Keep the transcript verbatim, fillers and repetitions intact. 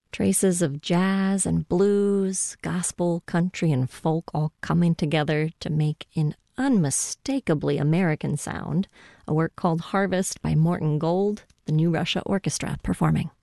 Traces of jazz and blues, gospel, country, and folk all coming together to make an unmistakably American sound, a work called Harvest by Morton Gold, the New Russia Orchestra performing.